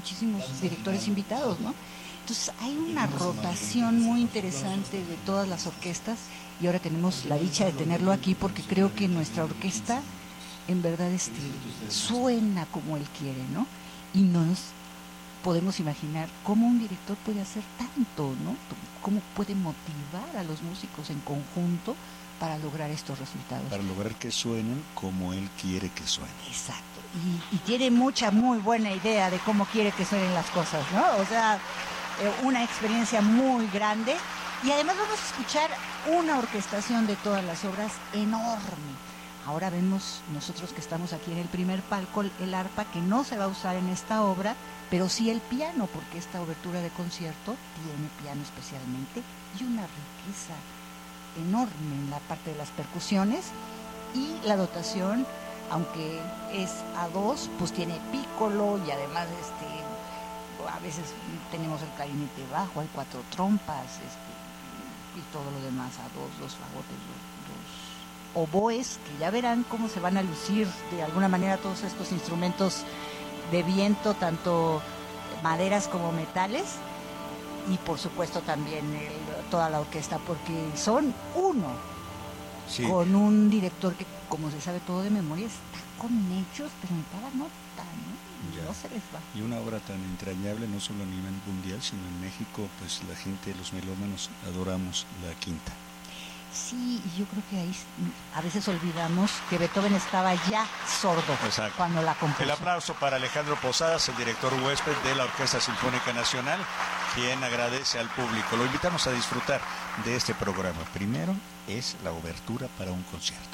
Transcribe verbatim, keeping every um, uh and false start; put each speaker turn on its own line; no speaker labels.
muchísimos directores invitados, ¿no? Entonces hay una rotación muy interesante de todas las orquestas y ahora tenemos la dicha de tenerlo aquí porque creo que nuestra orquesta en verdad este, suena como él quiere, ¿no? Y nos podemos imaginar cómo un director puede hacer tanto, ¿no? Cómo puede motivar a los músicos en conjunto para lograr estos resultados.
Para lograr que suenen como él quiere que suenen.
Exacto. Y, y tiene mucha, muy buena idea de cómo quiere que suenen las cosas, ¿no? O sea, eh, una experiencia muy grande. Y además vamos a escuchar una orquestación de todas las obras enorme. Ahora vemos nosotros que estamos aquí en el primer palco el arpa, que no se va a usar en esta obra, pero sí el piano, porque esta obertura de concierto tiene piano especialmente y una riqueza enorme en la parte de las percusiones. Y la dotación, aunque es a dos, pues tiene pícolo y además este, a veces tenemos el clarinete bajo, hay cuatro trompas este, y todo lo demás a dos, dos fagotes, dos, dos oboes, que ya verán cómo se van a lucir de alguna manera todos estos instrumentos de viento, tanto maderas como metales, y por supuesto también el, toda la orquesta, porque son uno, sí, con un director que, como se sabe todo de memoria, está con ellos, pero en cada nota, ¿no? No se les va.
Y una obra tan entrañable, no solo a nivel mundial, sino en México, pues la gente, los melómanos, adoramos la quinta.
Sí, y yo creo que ahí a veces olvidamos que Beethoven estaba ya sordo. Exacto. Cuando la compuso.
El aplauso para Alejandro Posadas, el director huésped de la Orquesta Sinfónica Nacional, quien agradece al público. Lo invitamos a disfrutar de este programa. Primero es la obertura para un concierto.